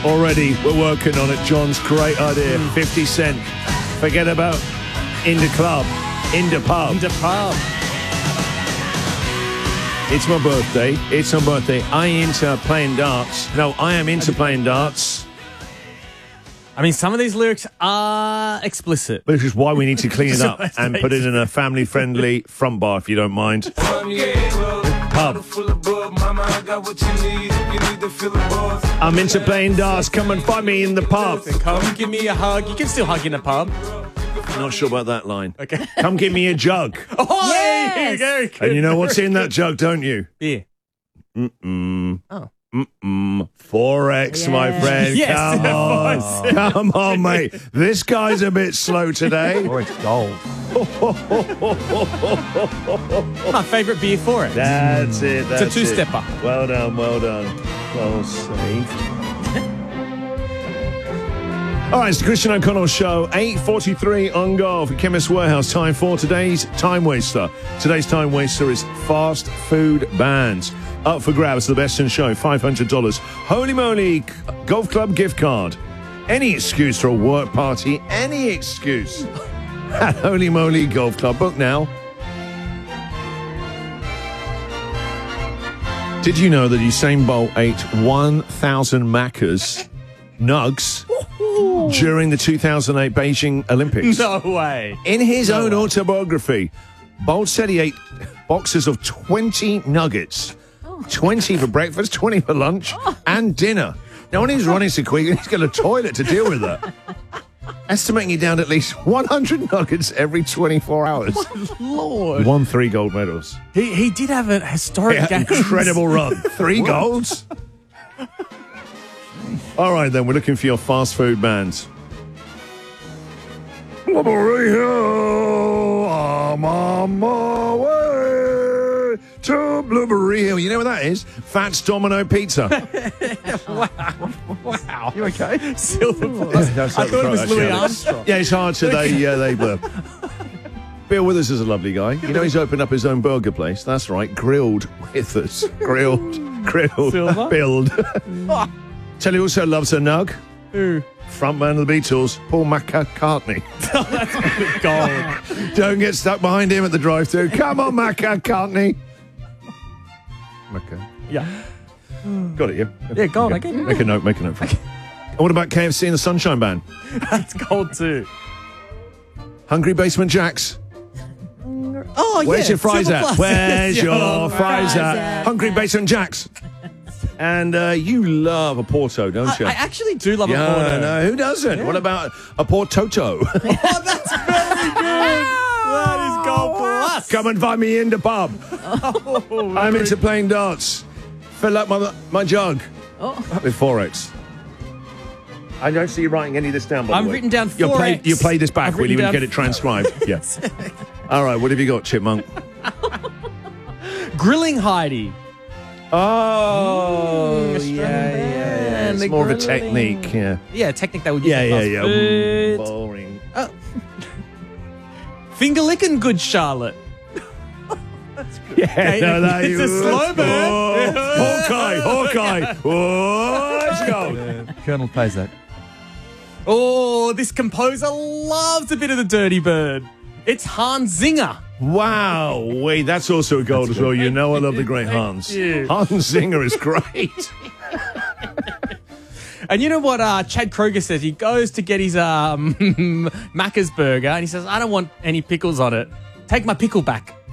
Already, we're working on it. John's great idea. 50 Cent. Forget about in the club, in the pub. In the pub. It's my birthday. It's my birthday. I ain't into playing darts. No, I am into playing darts. I mean, some of these lyrics are explicit. Which is why we need to clean it up and put it in a family-friendly front bar, if you don't mind. Pub. I'm into playing darts. Come and find me in the pub. Come give me a hug. You can still hug in a pub. Not sure about that line. Okay. Come give me a jug. Oh, Yes. here you go. And you know what's in that jug, don't you? Beer. Mm-mm. Oh. Mm-mm. 4X, my Yeah. friend. Yes, Come on. Come on, mate. This guy's a bit slow today. Or it's gold. My favourite beer for it. That's it. That's It's a two-stepper. it. Well done, well done. Well saved. All right, it's the Christian O'Connell Show, 8:43 on golf at Chemist Warehouse. Time for today's Time Waster. Today's Time Waster is fast food bans. Up for grabs, the best in show, $500. Holy moly, golf club gift card. Any excuse for a work party, any excuse. At Holy Moly Golf Club. Book now. Did you know that Usain Bolt ate 1,000 Maccas nugs during the 2008 Beijing Olympics? No way. In his own autobiography, Bolt said he ate boxes of 20 nuggets. 20 for breakfast, 20 for lunch, and dinner. Now, when he's running so quick, he's got a toilet to deal with that. Estimating he downed at least 100 nuggets every 24 hours. Lord. Won 3 gold medals. He did have a historic Yeah, game. incredible run. 3 golds. All right, then, we're looking for your fast food bands. Blueberry Hill, I'm on my way to Blueberry Hill. You know what that is? Fats Domino Pizza. Wow. You okay? Silver That's I not the thought it was throat, Louis actually. Armstrong. Yeah, it's hard to, they blur. Bill Withers is a lovely guy. You know, he's opened up his own burger place. That's right, Grilled Withers. Grilled, Silver? build. Tell you also loves a nug. Who? Frontman of the Beatles, Paul McCartney. Gold. Don't get stuck behind him at the drive-thru. Come on, McCartney. Okay. Yeah. Got it, yeah? Yeah, gold. Okay. I get it. Make a note for it. And what about KFC and the Sunshine Band? That's gold too. Hungry Basement Jacks. Oh, yeah. Where's your fries Silver at? Plus. Where's your fries fries at? at? Hungry Basement Jacks. And you love a Porto, don't you? I actually do love a yeah, Porto. no, who doesn't? Yeah. What about a Portoto? Oh, that's very good. That is gold plus. Come and find me in the pub. I'm into playing darts. Fill up my jug with 4X. I don't see you writing any of this down, by the I've way. written down You 4X. play this back, I've will you, written and get down- it transcribed? Yes. All right, what have you got, Chipmunk? Grilling Heidi. Oh, Australian yeah. It's band, more of a the technique, grilling. yeah. Yeah, technique that would use Yeah, for yeah, fast yeah. food. Boring. Finger licking good Charlotte. Yeah, Okay, no, that it's a slow burn. Hawkeye. Oh, let's go. Colonel pays that. Oh, this composer loves a bit of the dirty bird. It's Hans Zimmer. Wow, wait, that's also a gold as well. You know I love the great Hans. you. Hans Zinger is great. And you know what Chad Kroger says? He goes to get his Macca's burger and he says, I don't want any pickles on it. Take my pickle back.